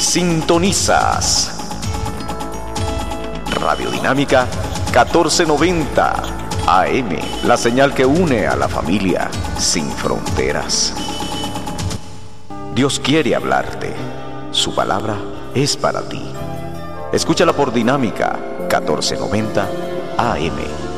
Sintonizas Radio Dinámica 1490 AM, la señal que une a la familia sin fronteras. Dios quiere hablarte. Su palabra es para ti. Escúchala por Dinámica 1490 AM.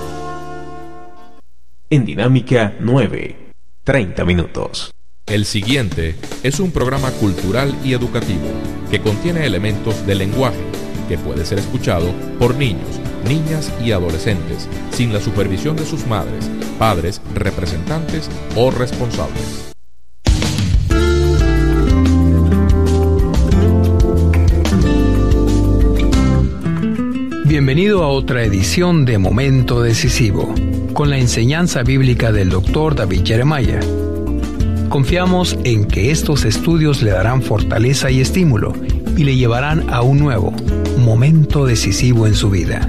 En Dinámica 9, 30 minutos. El siguiente es un programa cultural y educativo que contiene elementos de lenguaje que puede ser escuchado por niños, niñas y adolescentes sin la supervisión de sus madres, padres, representantes o responsables. Bienvenido a otra edición de Momento Decisivo, con la enseñanza bíblica del Dr. David Jeremiah. Confiamos en que estos estudios le darán fortaleza y estímulo y le llevarán a un nuevo momento decisivo en su vida.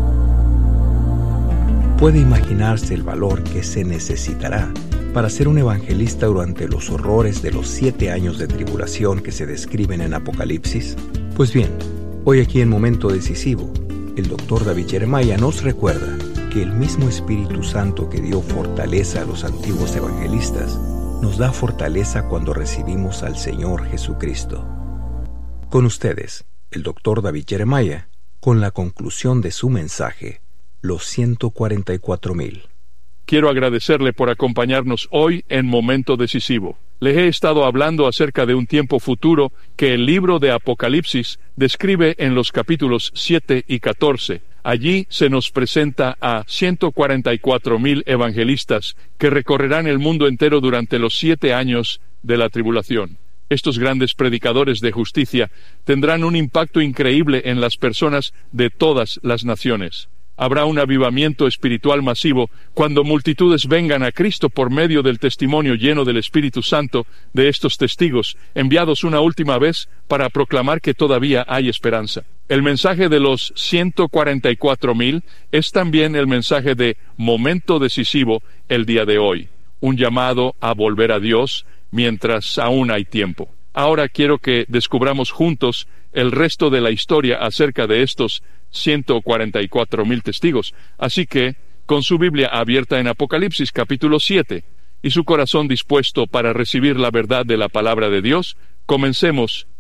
Puede imaginarse el valor que se necesitará para ser un evangelista durante los horrores de los 7 años de tribulación que se describen en Apocalipsis. Pues bien, hoy aquí en Momento Decisivo, el Dr. David Jeremiah nos recuerda que el mismo Espíritu Santo que dio fortaleza a los antiguos evangelistas nos da fortaleza cuando recibimos al Señor Jesucristo. Con ustedes, el Dr. David Jeremiah, con la conclusión de su mensaje, los 144,000. Quiero agradecerle por acompañarnos hoy en Momento Decisivo. Les he estado hablando acerca de un tiempo futuro que el libro de Apocalipsis describe en los capítulos 7 y 14. Allí se nos presenta a 144,000 evangelistas que recorrerán el mundo entero durante los 7 años de la tribulación. Estos grandes predicadores de justicia tendrán un impacto increíble en las personas de todas las naciones. Habrá un avivamiento espiritual masivo cuando multitudes vengan a Cristo por medio del testimonio lleno del Espíritu Santo de estos testigos, enviados una última vez para proclamar que todavía hay esperanza. El mensaje de los 144,000 es también el mensaje de momento decisivo el día de hoy, un llamado a volver a Dios mientras aún hay tiempo. Ahora quiero que descubramos juntos el resto de la historia acerca de estos 144,000 testigos. Así que, con su Biblia abierta en Apocalipsis capítulo 7 y su corazón dispuesto para recibir la verdad de la palabra de Dios, comencemos